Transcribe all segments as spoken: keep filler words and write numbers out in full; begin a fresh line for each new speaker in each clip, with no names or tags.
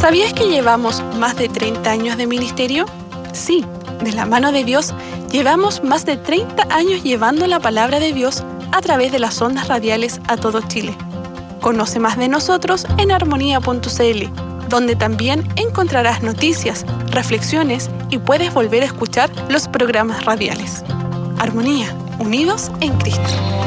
¿Sabías que llevamos más de treinta años de ministerio? Sí, de la mano de Dios, llevamos más de treinta años llevando la palabra de Dios a través de las ondas radiales a todo Chile. Conoce más de nosotros en armonía punto c l, donde también encontrarás noticias, reflexiones y puedes volver a escuchar los programas radiales. Armonía, unidos en Cristo.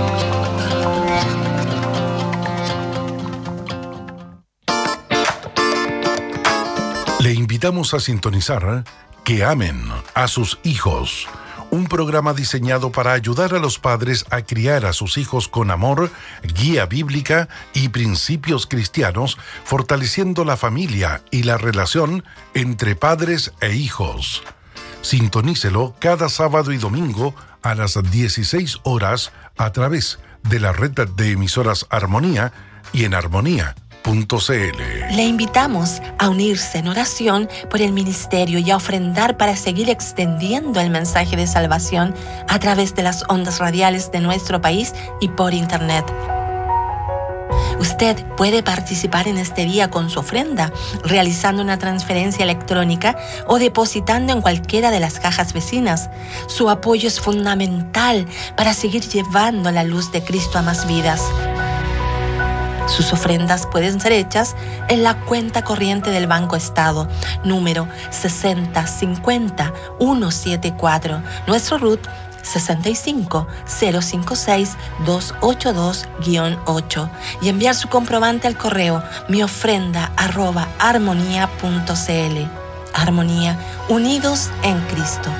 Le invitamos a sintonizar Que amen a sus hijos, un programa diseñado para ayudar a los padres a criar a sus hijos con amor, guía bíblica y principios cristianos, fortaleciendo la familia y la relación entre padres e hijos. Sintonícelo cada sábado y domingo a las dieciséis horas a través de la red de emisoras Armonía y en armonía punto c l.
Le invitamos a unirse en oración por el ministerio y a ofrendar para seguir extendiendo el mensaje de salvación a través de las ondas radiales de nuestro país y por internet. Usted puede participar en este día con su ofrenda, realizando una transferencia electrónica o depositando en cualquiera de las cajas vecinas. Su apoyo es fundamental para seguir llevando la luz de Cristo a más vidas. Sus ofrendas pueden ser hechas en la cuenta corriente del Banco Estado, número sesenta cincuenta ciento setenta y cuatro, nuestro R U T sesenta y cinco cero cincuenta y seis doscientos ochenta y dos guion ocho, y enviar su comprobante al correo miofrenda arroba armonía punto c l. Armonía, unidos en Cristo.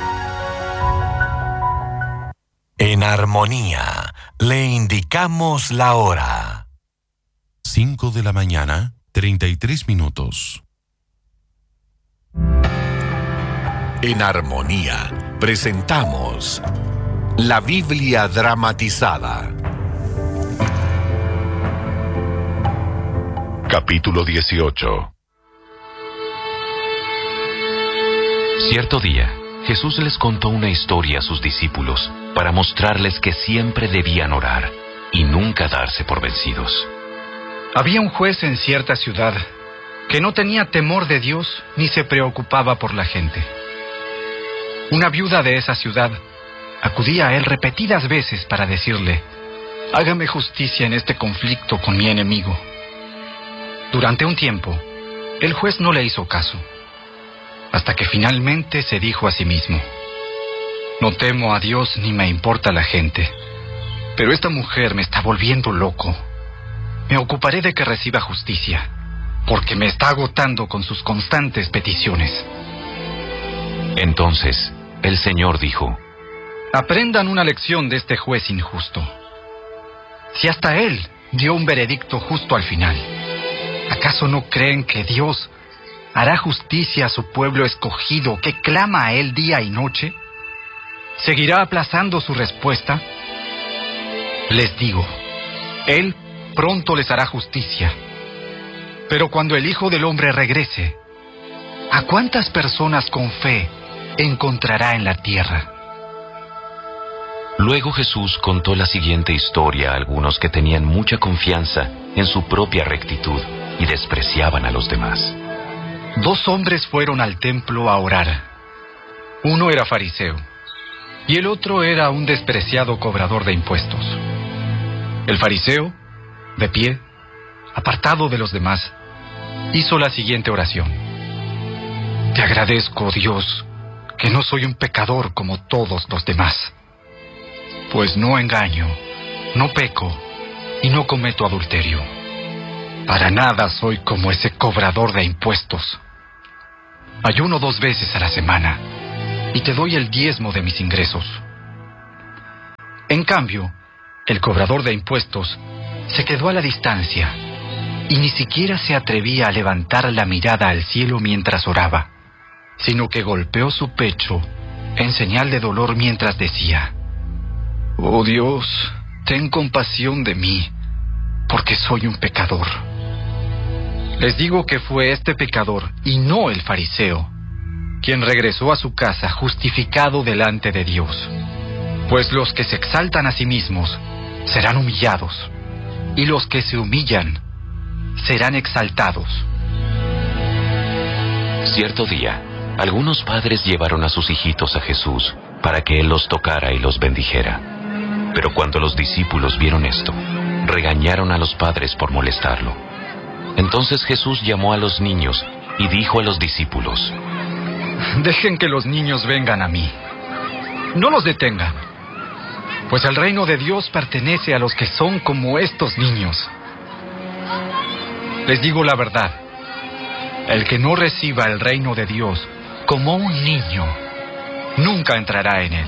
En Armonía, le indicamos la hora.
cinco de la mañana, treinta y tres minutos.
En Armonía, presentamos la Biblia dramatizada. Capítulo dieciocho.
Cierto día, Jesús les contó una historia a sus discípulos para mostrarles que siempre debían orar y nunca darse por vencidos.
Había un juez en cierta ciudad que no tenía temor de Dios ni se preocupaba por la gente. Una viuda de esa ciudad acudía a él repetidas veces para decirle: hágame justicia en este conflicto con mi enemigo. Durante un tiempo, el juez no le hizo caso, hasta que finalmente se dijo a sí mismo: no temo a Dios ni me importa la gente, pero esta mujer me está volviendo loco. Me ocuparé de que reciba justicia, porque me está agotando con sus constantes peticiones.
Entonces, el Señor dijo:
aprendan una lección de este juez injusto. Si hasta él dio un veredicto justo al final, ¿acaso no creen que Dios hará justicia a su pueblo escogido que clama a él día y noche? ¿Seguirá aplazando su respuesta? Les digo, él pronto les hará justicia. Pero cuando el Hijo del Hombre regrese, ¿a cuántas personas con fe encontrará en la tierra?
Luego Jesús contó la siguiente historia a algunos que tenían mucha confianza en su propia rectitud y despreciaban a los demás.
Dos hombres fueron al templo a orar. Uno era fariseo y el otro era un despreciado cobrador de impuestos. El fariseo, de pie, apartado de los demás, hizo la siguiente oración: te agradezco, Dios, que no soy un pecador como todos los demás, pues no engaño, no peco y no cometo adulterio. Para nada soy como ese cobrador de impuestos. Ayuno dos veces a la semana y te doy el diezmo de mis ingresos. En cambio, el cobrador de impuestos se quedó a la distancia y ni siquiera se atrevía a levantar la mirada al cielo mientras oraba, sino que golpeó su pecho en señal de dolor mientras decía: oh Dios, ten compasión de mí, porque soy un pecador. Les digo que fue este pecador, y no el fariseo, quien regresó a su casa justificado delante de Dios. Pues los que se exaltan a sí mismos serán humillados, y los que se humillan serán exaltados.
Cierto día, algunos padres llevaron a sus hijitos a Jesús para que Él los tocara y los bendijera. Pero cuando los discípulos vieron esto, regañaron a los padres por molestarlo. Entonces Jesús llamó a los niños y dijo a los discípulos:
Dejen que los niños vengan a mí. No los detengan, pues el reino de Dios pertenece a los que son como estos niños. Les digo la verdad, el que no reciba el reino de Dios como un niño, nunca entrará en él.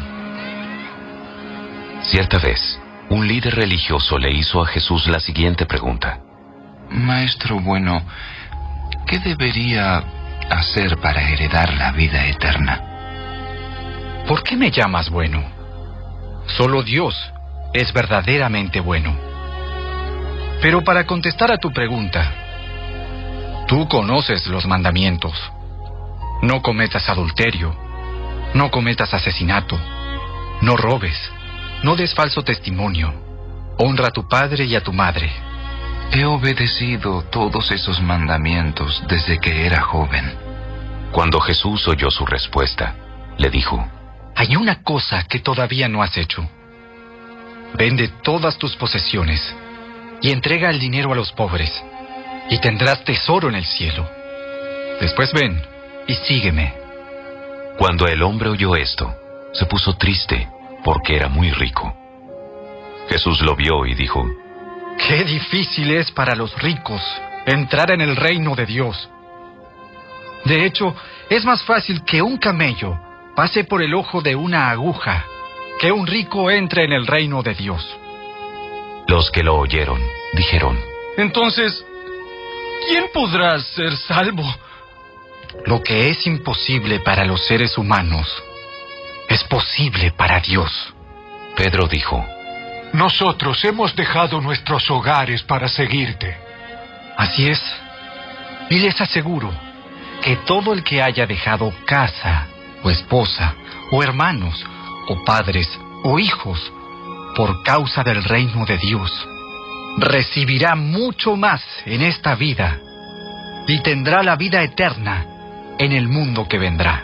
Cierta vez, un líder religioso le hizo a Jesús la siguiente pregunta:
Maestro bueno, ¿qué debería hacer para heredar la vida eterna?
¿Por qué me llamas bueno? Solo Dios es verdaderamente bueno. Pero para contestar a tu pregunta, tú conoces los mandamientos. No cometas adulterio, no cometas asesinato, no robes, no des falso testimonio, honra a tu padre y a tu madre.
He obedecido todos esos mandamientos desde que era joven.
Cuando Jesús oyó su respuesta, le dijo:
Hay una cosa que todavía no has hecho. Vende todas tus posesiones y entrega el dinero a los pobres, y tendrás tesoro en el cielo. Después ven y sígueme.
Cuando el hombre oyó esto, se puso triste porque era muy rico. Jesús lo vio y dijo:
¡Qué difícil es para los ricos entrar en el reino de Dios! De hecho, es más fácil que un camello pase por el ojo de una aguja que un rico entre en el reino de Dios.
Los que lo oyeron dijeron:
Entonces, ¿quién podrá ser salvo? Lo que es imposible para los seres humanos es posible para Dios.
Pedro dijo:
Nosotros hemos dejado nuestros hogares para seguirte.
Así es. Y les aseguro que todo el que haya dejado casa, o esposa, o hermanos, o padres, o hijos, por causa del reino de Dios, recibirá mucho más en esta vida y tendrá la vida eterna en el mundo que vendrá.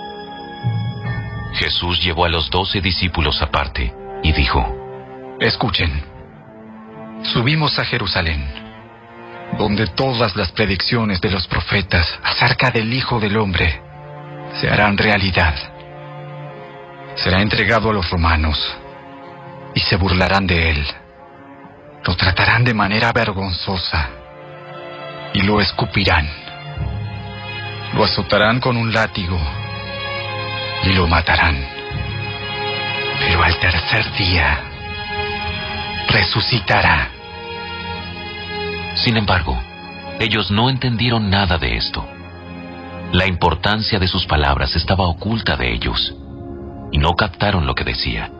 Jesús llevó a los doce discípulos aparte y dijo:
Escuchen, subimos a Jerusalén, donde todas las predicciones de los profetas acerca del Hijo del Hombre se harán realidad. Será entregado a los romanos y se burlarán de él. Lo tratarán de manera vergonzosa y lo escupirán. Lo azotarán con un látigo y lo matarán. Pero al tercer día resucitará.
Sin embargo, ellos no entendieron nada de esto. La importancia de sus palabras estaba oculta de ellos, y no captaron lo que decía.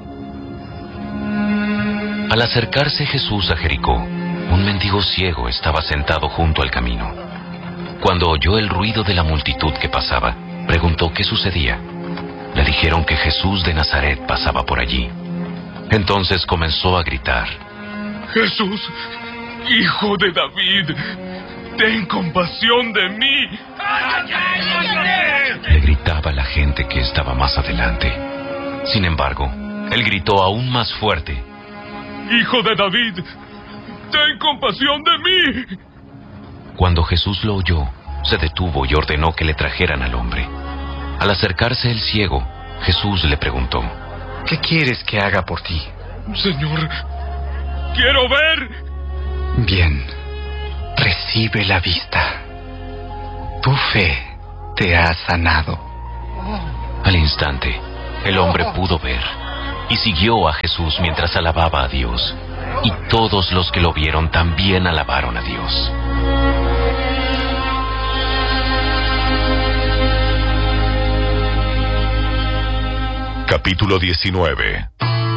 Al acercarse Jesús a Jericó, un mendigo ciego estaba sentado junto al camino. Cuando oyó el ruido de la multitud que pasaba, preguntó qué sucedía. Le dijeron que Jesús de Nazaret pasaba por allí. Entonces comenzó a gritar:
Jesús, Hijo de David, ten compasión de mí.
Le gritaba a la gente que estaba más adelante. Sin embargo, él gritó aún más fuerte:
Hijo de David, ten compasión de mí.
Cuando Jesús lo oyó, se detuvo y ordenó que le trajeran al hombre. Al acercarse el ciego, Jesús le preguntó:
¿Qué quieres que haga por ti?
Señor, quiero ver.
Bien, recibe la vista. Tu fe te ha sanado.
Al instante, el hombre pudo ver y siguió a Jesús mientras alababa a Dios. Y todos los que lo vieron también alabaron a Dios.
Capítulo diecinueve.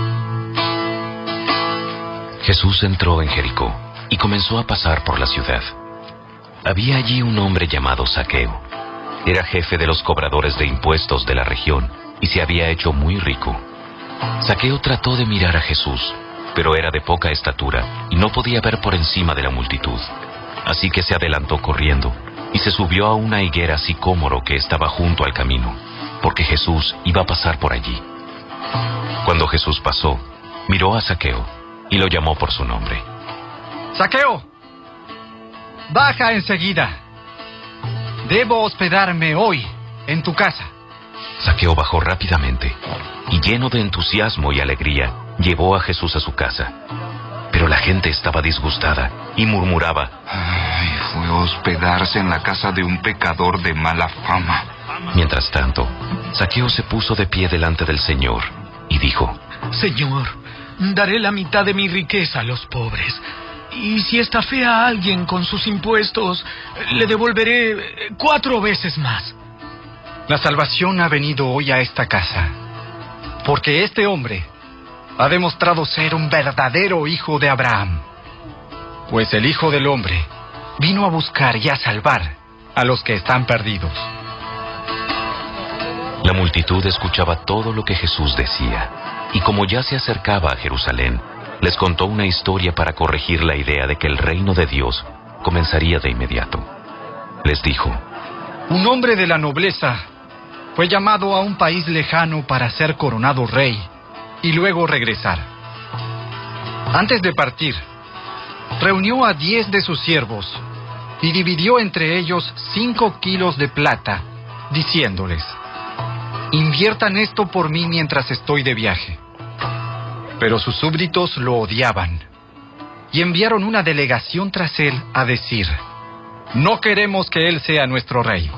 Jesús entró en Jericó y comenzó a pasar por la ciudad. Había allí un hombre llamado Zaqueo. Era jefe de los cobradores de impuestos de la región y se había hecho muy rico. Zaqueo trató de mirar a Jesús, pero era de poca estatura y no podía ver por encima de la multitud. Así que se adelantó corriendo y se subió a una higuera sicómoro que estaba junto al camino, porque Jesús iba a pasar por allí. Cuando Jesús pasó, miró a Zaqueo y lo llamó por su nombre.
¡Zaqueo! ¡Baja enseguida! Debo hospedarme hoy en tu casa.
Zaqueo bajó rápidamente y, lleno de entusiasmo y alegría, llevó a Jesús a su casa. Pero la gente estaba disgustada y murmuraba:
Ay, fue a hospedarse en la casa de un pecador de mala fama.
Mientras tanto, Zaqueo se puso de pie delante del Señor y dijo:
Señor, daré la mitad de mi riqueza a los pobres. Y si estafé a alguien con sus impuestos, le devolveré cuatro veces más.
La salvación ha venido hoy a esta casa, porque este hombre ha demostrado ser un verdadero hijo de Abraham. Pues el Hijo del Hombre vino a buscar y a salvar a los que están perdidos.
La multitud escuchaba todo lo que Jesús decía, y como ya se acercaba a Jerusalén, les contó una historia para corregir la idea de que el reino de Dios comenzaría de inmediato. Les dijo:
Un hombre de la nobleza fue llamado a un país lejano para ser coronado rey y luego regresar. Antes de partir, reunió a diez de sus siervos y dividió entre ellos cinco kilos de plata, diciéndoles: inviertan esto por mí mientras estoy de viaje. Pero sus súbditos lo odiaban y enviaron una delegación tras él a decir: no queremos que él sea nuestro rey.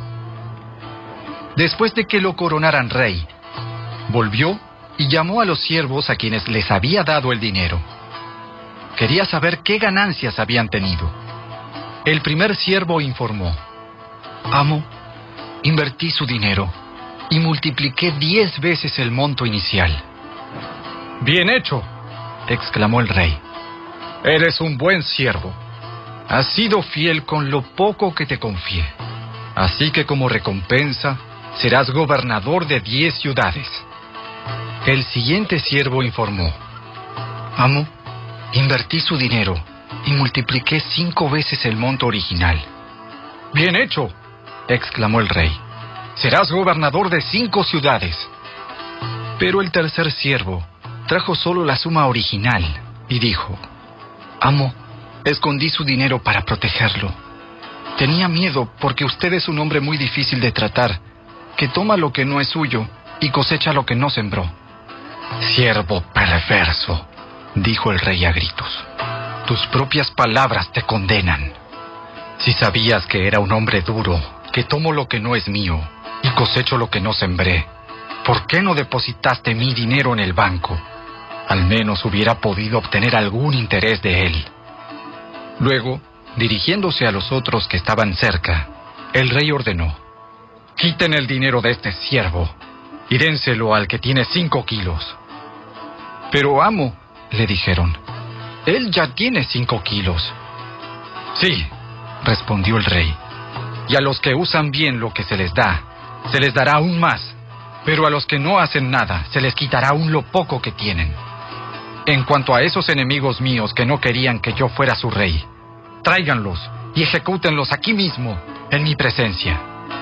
Después de que lo coronaran rey, volvió y llamó a los siervos a quienes les había dado el dinero. Quería saber qué ganancias habían tenido. El primer siervo informó: amo, invertí su dinero y multipliqué diez veces el monto inicial. Bien hecho, exclamó el rey. Eres un buen siervo. Has sido fiel con lo poco que te confié. Así que como recompensa, serás gobernador de diez ciudades. El siguiente siervo informó: amo, invertí su dinero y multipliqué cinco veces el monto original. Bien hecho, exclamó el rey. Serás gobernador de cinco ciudades. Pero el tercer siervo trajo solo la suma original y dijo: amo, escondí su dinero para protegerlo. Tenía miedo porque usted es un hombre muy difícil de tratar, que toma lo que no es suyo y cosecha lo que no sembró. Siervo perverso, dijo el rey a gritos. Tus propias palabras te condenan. Si sabías que era un hombre duro, que tomo lo que no es mío y cosecho lo que no sembré, ¿por qué no depositaste mi dinero en el banco? Al menos hubiera podido obtener algún interés de él. Luego, dirigiéndose a los otros que estaban cerca, el rey ordenó: quiten el dinero de este siervo y dénselo al que tiene cinco kilos. Pero amo, le dijeron, él ya tiene cinco kilos. Sí, respondió el rey, y a los que usan bien lo que se les da, se les dará aún más, pero a los que no hacen nada, se les quitará aún lo poco que tienen. En cuanto a esos enemigos míos que no querían que yo fuera su rey, tráiganlos y ejecútenlos aquí mismo, en mi presencia.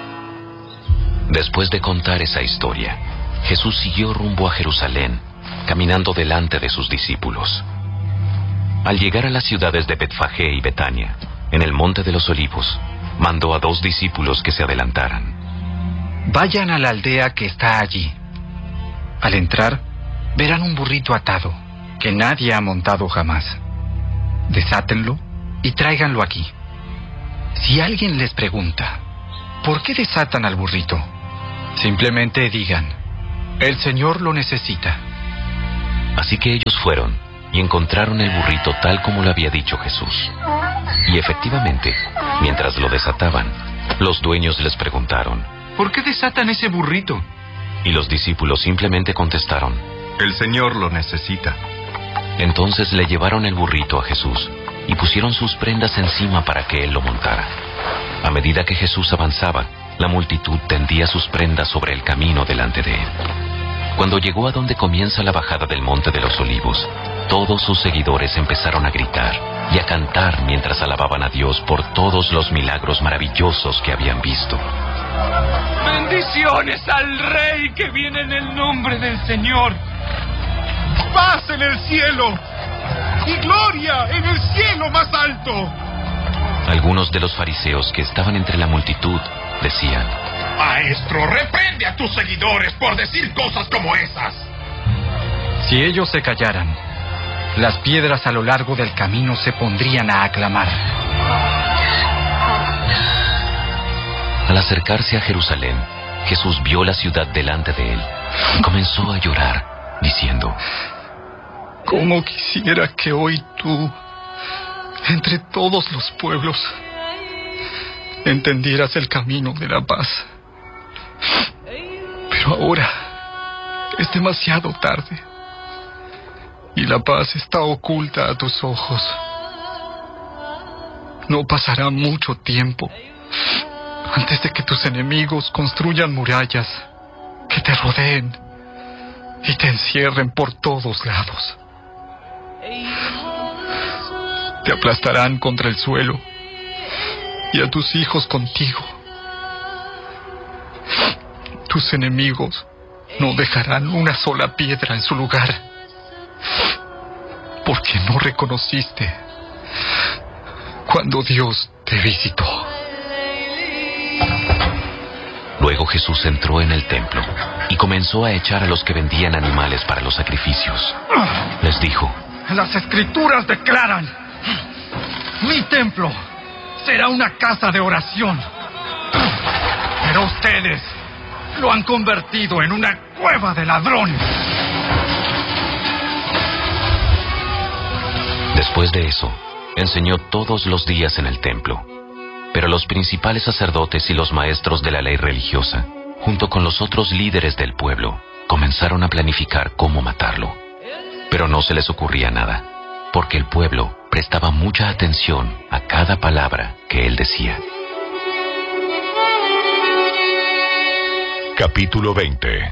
Después de contar esa historia, Jesús siguió rumbo a Jerusalén, caminando delante de sus discípulos. Al llegar a las ciudades de Betfagé y Betania, en el Monte de los Olivos, mandó a dos discípulos que se adelantaran.
Vayan a la aldea que está allí. Al entrar, verán un burrito atado, que nadie ha montado jamás. Desátenlo y tráiganlo aquí. Si alguien les pregunta: ¿por qué desatan al burrito?, simplemente digan: el Señor lo necesita.
Así que ellos fueron y encontraron el burrito tal como lo había dicho Jesús. Y efectivamente, mientras lo desataban, los dueños les preguntaron:
¿por qué desatan ese burrito?
Y los discípulos simplemente contestaron:
el Señor lo necesita.
Entonces le llevaron el burrito a Jesús y pusieron sus prendas encima para que él lo montara. A medida que Jesús avanzaba, la multitud tendía sus prendas sobre el camino delante de él. Cuando llegó a donde comienza la bajada del Monte de los Olivos, todos sus seguidores empezaron a gritar: y a cantar mientras alababan a Dios por todos los milagros maravillosos que habían visto.
¡Bendiciones al Rey que viene en el nombre del Señor!
¡Paz en el cielo! ¡Y gloria en el cielo más alto!
Algunos de los fariseos que estaban entre la multitud decían:
Maestro, reprende a tus seguidores por decir cosas como esas.
Si ellos se callaran, las piedras a lo largo del camino se pondrían a aclamar.
Al acercarse a Jerusalén, Jesús vio la ciudad delante de él y comenzó a llorar, diciendo:
¿Cómo quisiera que hoy tú, entre todos los pueblos, entendieras el camino de la paz? Pero ahora es demasiado tarde y la paz está oculta a tus ojos. No pasará mucho tiempo antes de que tus enemigos construyan murallas que te rodeen y te encierren por todos lados. Te aplastarán contra el suelo y a tus hijos contigo. Tus enemigos no dejarán una sola piedra en su lugar, porque no reconociste cuando Dios te visitó.
Luego Jesús entró en el templo y comenzó a echar a los que vendían animales para los sacrificios. Les dijo:
Las Escrituras declaran: mi templo será una casa de oración. Pero ustedes lo han convertido en una cueva de ladrones.
Después de eso, enseñó todos los días en el templo. Pero los principales sacerdotes y los maestros de la ley religiosa, junto con los otros líderes del pueblo, comenzaron a planificar cómo matarlo. Pero no se les ocurría nada, porque el pueblo prestaba mucha atención a cada palabra que él decía.
Capítulo veinte.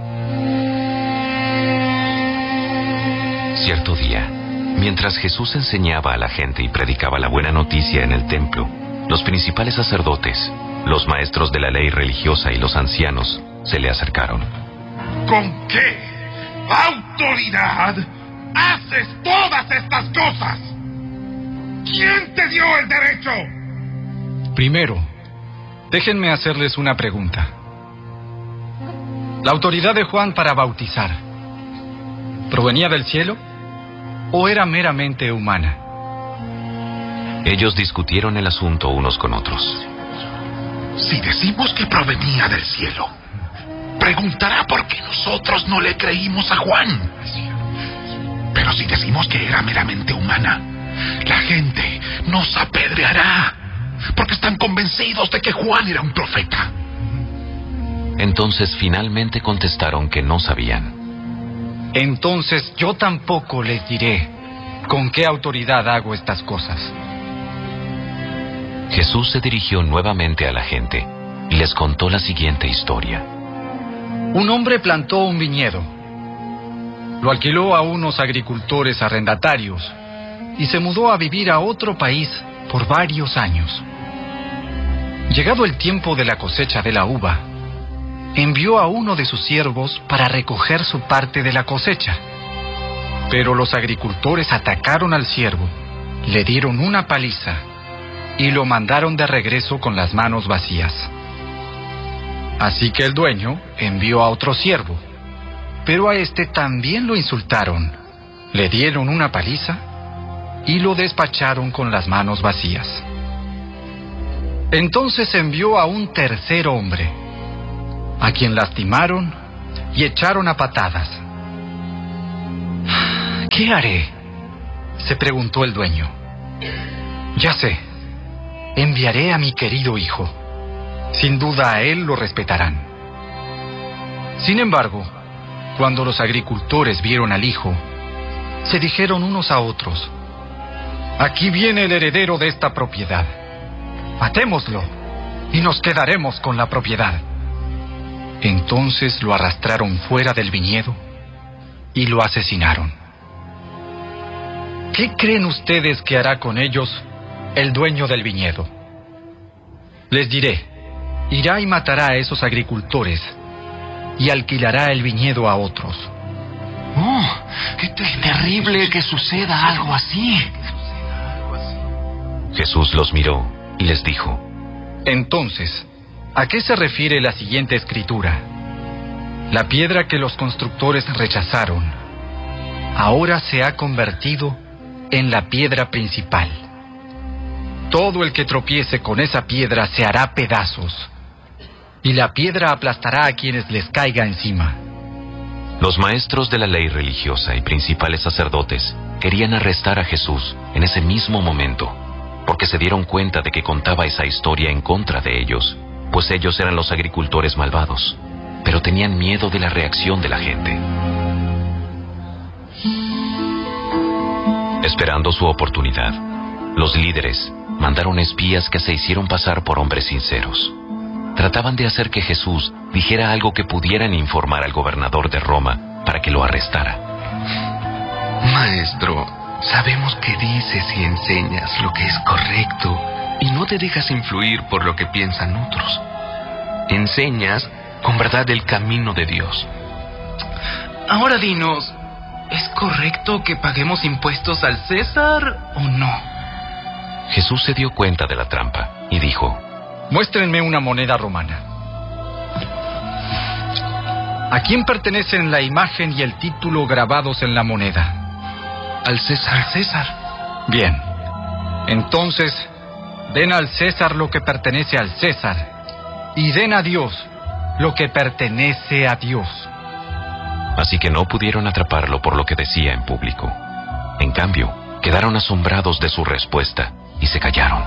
Cierto día, mientras Jesús enseñaba a la gente y predicaba la buena noticia en el templo, los principales sacerdotes, los maestros de la ley religiosa y los ancianos se le acercaron.
¿Con qué autoridad haces todas estas cosas? ¿Quién te dio el derecho?
Primero, déjenme hacerles una pregunta. ¿La autoridad de Juan para bautizar provenía del cielo o era meramente humana?
Ellos discutieron el asunto unos con otros.
Si decimos que provenía del cielo, preguntará por qué nosotros no le creímos a Juan. Pero si decimos que era meramente humana, la gente nos apedreará, porque están convencidos de que Juan era un profeta.
Entonces finalmente contestaron que no sabían.
Entonces yo tampoco les diré con qué autoridad hago estas cosas.
Jesús se dirigió nuevamente a la gente y les contó la siguiente historia.
Un hombre plantó un viñedo, lo alquiló a unos agricultores arrendatarios y se mudó a vivir a otro país por varios años. Llegado el tiempo de la cosecha de la uva, envió a uno de sus siervos para recoger su parte de la cosecha. Pero los agricultores atacaron al siervo, le dieron una paliza y lo mandaron de regreso con las manos vacías. Así que el dueño envió a otro siervo, pero a este también lo insultaron, le dieron una paliza y lo despacharon con las manos vacías. Entonces envió a un tercer hombre, a quien lastimaron y echaron a patadas. ¿Qué haré?, se preguntó el dueño. Ya sé, enviaré a mi querido hijo. Sin duda a él lo respetarán. Sin embargo, cuando los agricultores vieron al hijo, se dijeron unos a otros: aquí viene el heredero de esta propiedad. Matémoslo y nos quedaremos con la propiedad. Entonces lo arrastraron fuera del viñedo y lo asesinaron. ¿Qué creen ustedes que hará con ellos el dueño del viñedo? Les diré, irá y matará a esos agricultores y alquilará el viñedo a otros.
¡Oh! ¡Qué terrible que suceda algo así!
Jesús los miró y les dijo:
Entonces, ¿a qué se refiere la siguiente escritura? La piedra que los constructores rechazaron, ahora se ha convertido en la piedra principal. Todo el que tropiece con esa piedra se hará pedazos, y la piedra aplastará a quienes les caiga encima.
Los maestros de la ley religiosa y principales sacerdotes querían arrestar a Jesús en ese mismo momento, porque se dieron cuenta de que contaba esa historia en contra de ellos, pues ellos eran los agricultores malvados, pero tenían miedo de la reacción de la gente. Esperando su oportunidad, los líderes mandaron espías que se hicieron pasar por hombres sinceros. Trataban de hacer que Jesús dijera algo que pudieran informar al gobernador de Roma para que lo arrestara.
Maestro, sabemos que dices y enseñas lo que es correcto y no te dejas influir por lo que piensan otros. Enseñas con verdad el camino de Dios. Ahora dinos, ¿es correcto que paguemos impuestos al César o no?
Jesús se dio cuenta de la trampa y dijo:
Muéstrenme una moneda romana. ¿A quién pertenecen la imagen y el título grabados en la moneda?
Al César.
Al César. Bien. Entonces, den al César lo que pertenece al César, y den a Dios lo que pertenece a Dios.
Así que no pudieron atraparlo por lo que decía en público. En cambio, quedaron asombrados de su respuesta y se callaron.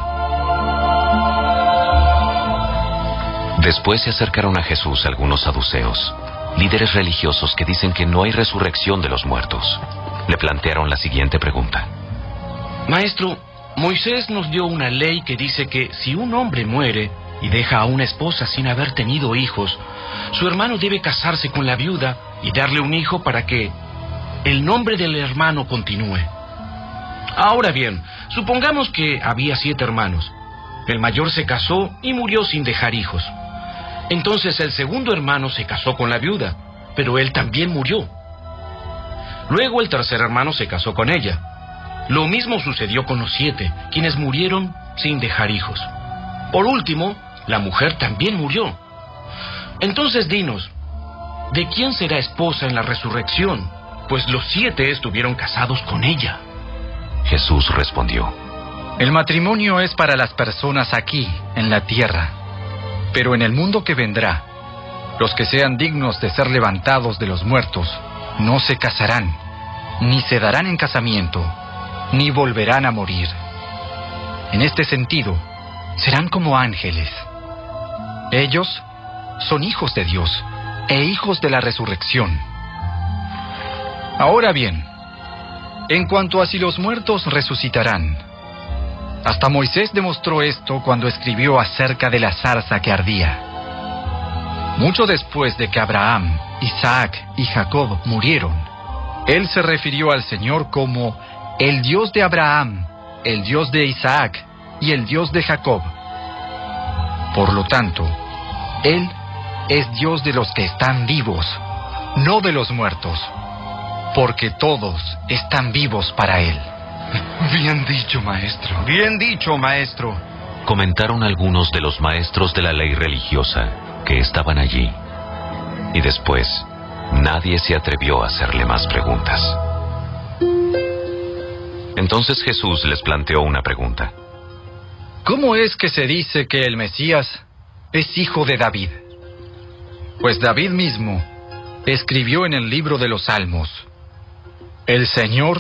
Después se acercaron a Jesús algunos saduceos, líderes religiosos que dicen que no hay resurrección de los muertos. Le plantearon la siguiente pregunta:
Maestro, Moisés nos dio una ley que dice que si un hombre muere y deja a una esposa sin haber tenido hijos, su hermano debe casarse con la viuda y darle un hijo para que el nombre del hermano continúe. Ahora bien, supongamos que había siete hermanos. El mayor se casó y murió sin dejar hijos. Entonces el segundo hermano se casó con la viuda, pero él también murió. Luego el tercer hermano se casó con ella. Lo mismo sucedió con los siete, quienes murieron sin dejar hijos. Por último, la mujer también murió. Entonces dinos, ¿de quién será esposa en la resurrección? Pues los siete estuvieron casados con ella.
Jesús respondió:
El matrimonio es para las personas aquí, en la tierra. Pero en el mundo que vendrá, los que sean dignos de ser levantados de los muertos no se casarán, ni se darán en casamiento, ni volverán a morir. En este sentido, serán como ángeles. Ellos son hijos de Dios e hijos de la resurrección. Ahora bien, en cuanto a si los muertos resucitarán, hasta Moisés demostró esto cuando escribió acerca de la zarza que ardía. Mucho después de que Abraham, Isaac y Jacob murieron, él se refirió al Señor como el Dios de Abraham, el Dios de Isaac y el Dios de Jacob. Por lo tanto, Él es Dios de los que están vivos, no de los muertos, porque todos están vivos para Él.
Bien dicho, maestro.
Bien dicho, maestro.
Comentaron algunos de los maestros de la ley religiosa que estaban allí. Y después, nadie se atrevió a hacerle más preguntas. Entonces Jesús les planteó una pregunta:
¿Cómo es que se dice que el Mesías es hijo de David? Pues David mismo escribió en el libro de los Salmos: El Señor